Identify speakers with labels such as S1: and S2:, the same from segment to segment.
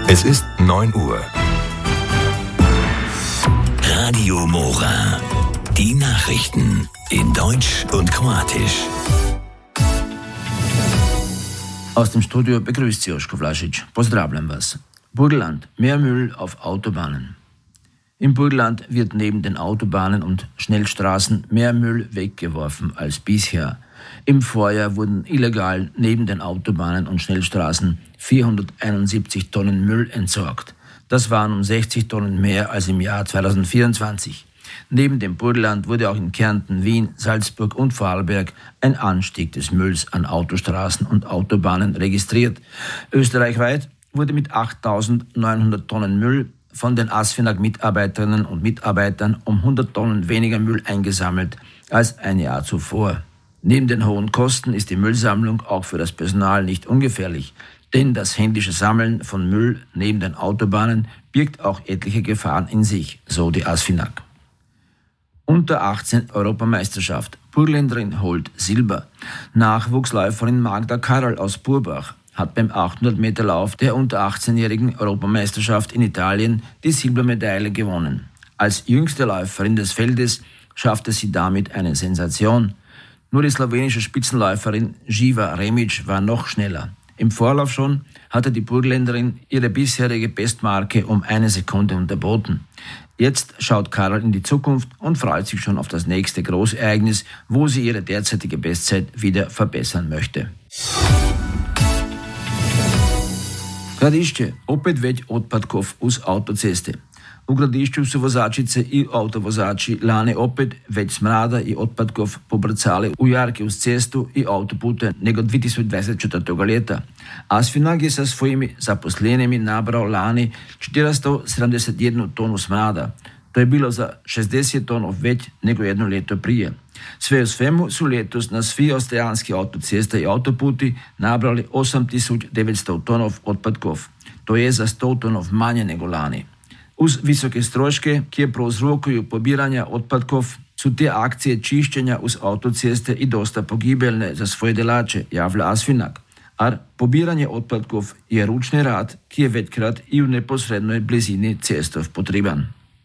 S1: Es ist 9 Uhr.
S2: Radio Mora. Die Nachrichten in Deutsch und Kroatisch.
S3: Aus dem Studio begrüßt Sie Joško Vlašić. Pozdravljam vas. Burgenland. Mehr Müll auf Autobahnen. Im Burgenland wird neben den Autobahnen und Schnellstraßen mehr Müll weggeworfen als bisher. Im Vorjahr wurden illegal neben den Autobahnen und Schnellstraßen 471 Tonnen Müll entsorgt. Das waren um 60 Tonnen mehr als im Jahr 2024. Neben dem Burgenland wurde auch in Kärnten, Wien, Salzburg und Vorarlberg ein Anstieg des Mülls an Autostraßen und Autobahnen registriert. Österreichweit wurde mit 8.900 Tonnen Müll von den ASFINAG-Mitarbeiterinnen und Mitarbeitern um 100 Tonnen weniger Müll eingesammelt als ein Jahr zuvor. Neben den hohen Kosten ist die Müllsammlung auch für das Personal nicht ungefährlich, denn das händische Sammeln von Müll neben den Autobahnen birgt auch etliche Gefahren in sich, so die ASFINAG. Unter 18 Europameisterschaft. Burgenländerin holt Silber. Nachwuchsläuferin Magda Karol aus Burbach hat beim 800-Meter-Lauf der unter 18-jährigen Europameisterschaft in Italien die Silbermedaille gewonnen. Als jüngste Läuferin des Feldes schaffte sie damit eine Sensation. Nur die slowenische Spitzenläuferin Živa Remić war noch schneller. Im Vorlauf schon hatte die Burgenländerin ihre bisherige Bestmarke um 1 Sekunde unterboten. Jetzt schaut Karol in die Zukunft und freut sich schon auf das nächste Großereignis, wo sie ihre derzeitige Bestzeit wieder verbessern möchte. Gradišće, opet već otpadkov uz autoceste. U Gradišću su vozačice i autovozači lani opet već smrada i otpadkov pobrcali u jarke uz cestu i autopute nego 2024. leta. ASFINAG je sa svojimi zaposlenimi nabrao lani 471 tonu smrada. To je bilo za 60 tonov već nego jedno leto prije. Sve u svemu su letos na svi austrijanski autoceste i autoputi nabrali 8900 tonov otpadkov. To je za 100 tonov manje nego lani. Uz visoke stroške, ki prouzrokuju pobiranja otpadkov, su te akcije čišćenja uz autoceste i dosta pogibeljne za svoje delače, javlja ASFINAG. Ar pobiranje otpadkov je ručni rad, ki je večkrat i u neposrednoj blizini cestov potreben.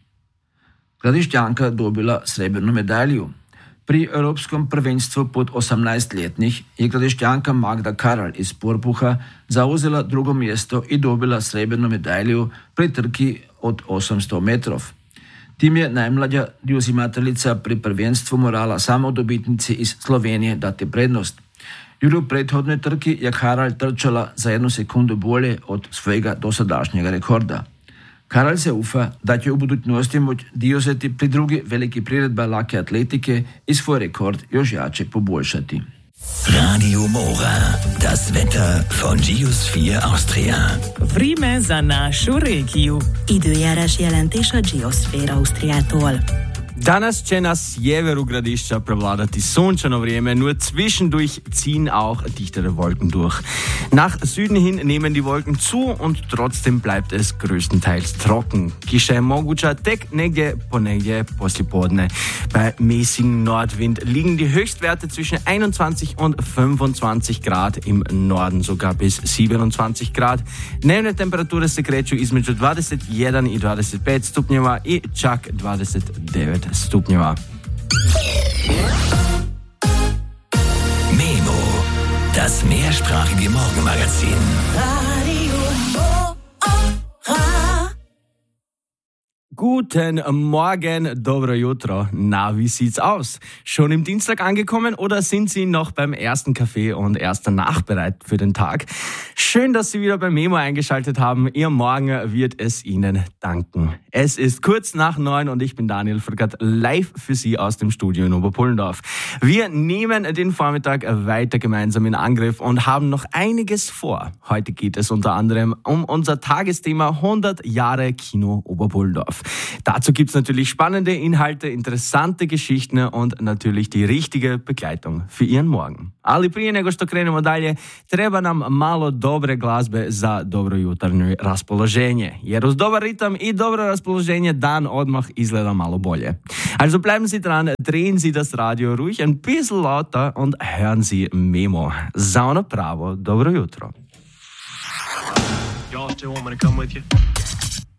S3: Gradišćanka dobila srebrnu medalju. Pri Evropskom prvenstvu pod 18-letnih je Gradišćanka Magda Karol iz Porpuha zauzela drugo mjesto i dobila srebrnu medalju pri trki od 800 metrov. Tim je najmlađa uzimateljica pri prvenstvu morala samo dobitnici iz Slovenije dati prednost. Jer u prethodnoj trki je Karol trčala za 1 sekundu bolje od svojega dosadašnjega rekorda. Karol se ufa da će u budućnosti moći diozeti pri drugi veliki priredba lake atletike i svoj rekord još jače poboljšati.
S2: Radio Mora. Das Wetter von Geosphere Austria.
S4: Vreme za našu regiju.
S5: Időjárás jelentés a Geosphere Austriától.
S6: Danas će na sjeveru Gradišća prevladati sunčano vrijeme, nur zwischendurch ziehen auch dichtere Wolken durch. Nach Süden hin nehmen die Wolken zu und trotzdem bleibt es größtenteils trocken. Kiše moguća tek negdje ponegdje poslijepodne. Bei mäßigem Nordwind liegen die Höchstwerte zwischen 21 und 25 Grad, im Norden sogar bis 27 Grad. Dnevne temperature se kreću između 21 i 25 stupnjeva i čak 29 stupnjeva.
S2: Memo, das mehrsprachige Morgenmagazin.
S6: Guten Morgen, dobro jutro. Na, wie sieht's aus? Schon im Dienstag angekommen oder sind Sie noch beim ersten Kaffee und erster Nachbereit für den Tag? Schön, dass Sie wieder bei Memo eingeschaltet haben. Ihr Morgen wird es Ihnen danken. Es ist kurz nach 9 und ich bin Daniel Fröckert, live für Sie aus dem Studio in Oberpullendorf. Wir nehmen den Vormittag weiter gemeinsam in Angriff und haben noch einiges vor. Heute geht es unter anderem um unser Tagesthema 100 Jahre Kino Oberpullendorf. Dazu gibt's natürlich spannende Inhalte, interessante Geschichten und natürlich die richtige Begleitung für Ihren Morgen. Ali prije nego što krenemo dalje, treba nam malo dobre glazbe za dobro jutarnje raspoloženje. Jer uz dobar ritam i dobro raspoloženje dan odmah izgleda malo bolje. Also bleiben Sie dran, drehen Sie das Radio ruhig ein bisschen lauter und hören Sie Memo. Za ono pravo dobro jutro.
S7: Ja,
S1: still want me to come with you?